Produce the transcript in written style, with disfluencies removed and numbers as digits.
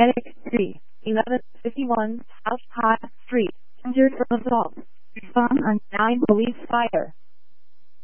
Paramedic 3, 1151 South High Street, injured from assault. Respond on 9 police fire.